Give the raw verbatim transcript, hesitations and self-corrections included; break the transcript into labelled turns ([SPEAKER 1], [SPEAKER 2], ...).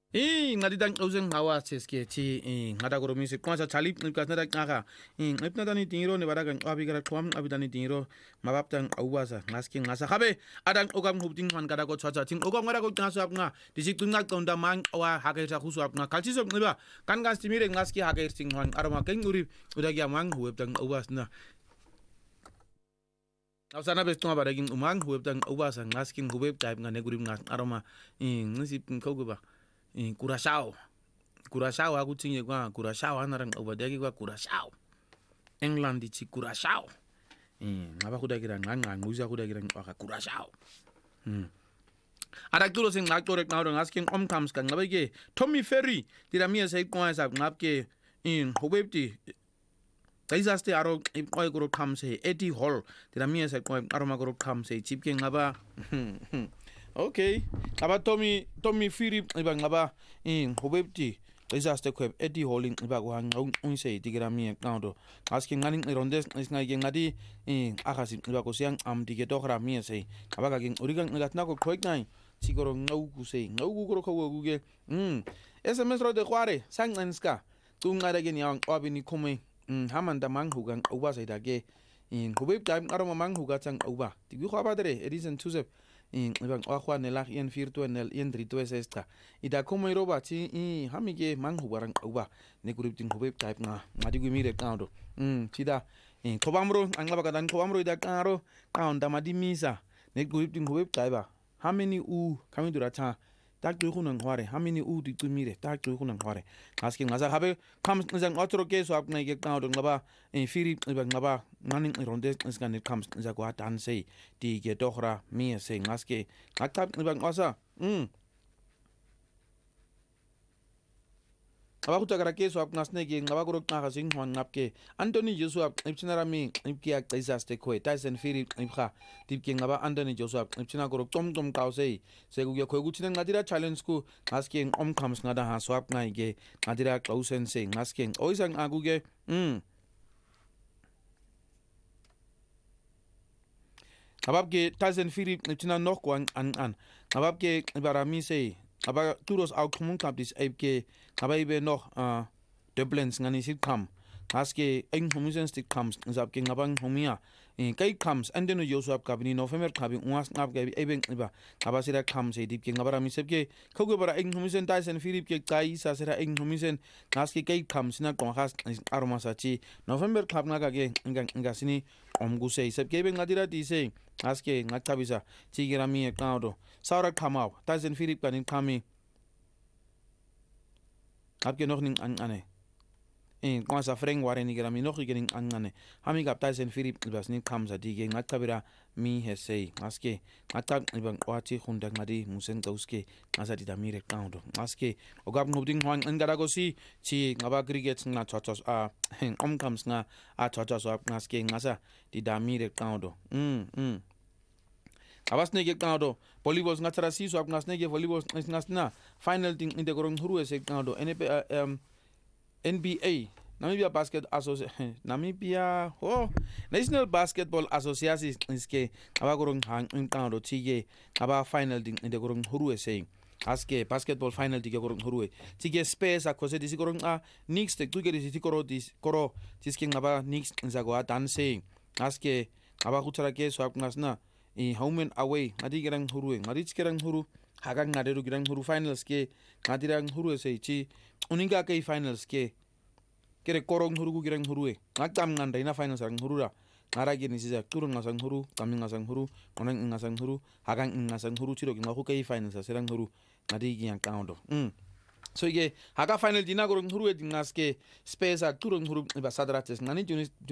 [SPEAKER 1] 이 ngadidan uzen hawa seske ti ngada goro mi se kwasa chali kasnada ngaka ngipna dani dingiro ne baraga abigara kwam abidani dingiro mabaptan awasa ngaski ngasa khabe adan ogam hubding man kada go chacha ting ogam ngada go ngaso apnga disik tungak tonda man wa hage sa khusu apnga kalchi sob ngiba kan gas timire ngaski hage sing han arama ken uri udagi amang huebtan awasna Ausana bestung baragin umang huebtan awasa ngaskin hubeb type ngane guri ngas arama ngisi koguba Curaçao. Curaçao aku tinye kwa Curaçao anarang obadagi kwa Curaçao. England di Curaçao. Eh, ngapa kuda kira nganga nguza kuda kira ngaka Curaçao. Hmm. Ada tulo sing ngak torek na orang asking om comes kan ngapa ke Tommy Ferry tira mia sai kwa sa ngap ke in hobebti Kaisaste aro oi group comes he Eddie Hall tira mia sai kwa aroma group comes he chip ke ngapa Okay. Aba Tommy Tommy Philip iba ngaba in hobebti disaster kweb Eddie Holding iba ko hang un sei digrami account asking ngani rondes ngai ngadi in akasi iba ko siang am dige to khra mi sei aba ka ging urigan ngatna ko khoik nai sigoro ngau ku sei ngau ku ko ko gu ge mm S M S ro de kware sang nska tu ngara ge nyang obini kume mm hamanda mang hugan uba sei da ge in hobeb time aroma mang huga chang uba tigi khaba dere edison tusep in ibang akwa nela yen virtual nel yen drito esta ida como iroba ti i hamige manghu barang uba ne group ting hubeb type nga ngadi gumire kaundo mm tida in kobamro angla bakadan kobamro ida karo kaunda madi misa ne group ting hubeb type ba how many u kami durata tak tu kunang hware how many u di tumire tak tu kunang hware aski ngasa habe kam ngang otro ke so ap ngai ke kaundo ngaba in firi ibang ngaba nganing ronde ngan it comes za ko atan sei di ge dohra mi se ngaske ngakap ibang osa mm aba ku tagara ke so ap ngasne ge ngaba ko ngaka sing hwan ngapke Anthony Joshua ipchinara mi ipki ak disaster ko Tyson Fury ipkha tipke ngaba Anthony Joshua ipchina ko tom tom kaw sei se gu ge ko gu chinen ngadira challenge ku ngaske om comes ngada ha so ap ngai ge ngadira klausen sei ngaske oisang agu ge mm Abab ke Tyson Fury ipchina nok ko an an abab ke barami sei aba turos au kumun kap dis epke abaibe noch uh, Dublins ngani sit kam aske eng homisen stick comes zap ke ngabang homia in kai comes and then you swap kabini November kabi uas ngap ke eben iba abasira comes e dip ke ngabara mi sepke kogo bara eng homisen Tyson Fury ke kai sa sera eng homisen aske kai comes na kon has aroma sachi November kap naga ke ngasini omguse sepke eben ngadira di sei aske ngatabisa tigirami account saura kamau Tyson Fury kanin kami abke noch ning an ane in kwasa freng ware ni grami noch gening an ane hami gap Tyson Fury bas ni kamza dige ngatabira mi hesei aske atak ibang kwati khunda ngadi musen kauske asati damire account aske ogap nguding hwan ngara gosi chi ngaba cricket na chochos a om comes nga a chochos ap aske ngasa di damire account mm mm Abas nege kado volleyball ngatara si so apnas nege volleyball ngasna final thing in the gorong huru ese kado N B A um N B A Namibia Basket Association Namibia oh National Basketball Association iske aba gorong hang in kado tige aba final thing in the gorong huru ese aske basketball final tige gorong huru tige space akose disi gorong a next tu ge disi koro dis koro tiske aba next zago danse aske aba kuchara ke so apnasna i home away ngadi gerang huru ngadi gerang huru hagang ngaderu gerang huru finals ke ngadirang huru sei chi uninga ke finals ke kere korong huru gerang huru ngakam ngandai na finals rang hurura ngaragi ni sisa turun ngasang huru kami ngasang huru onang ngasang huru hagang ngasang huru chiro ngaku ke finals serang huru ngadi yang kaundo mm so ige haga final dina gorong huru dingaske space turun huru basadrates ngani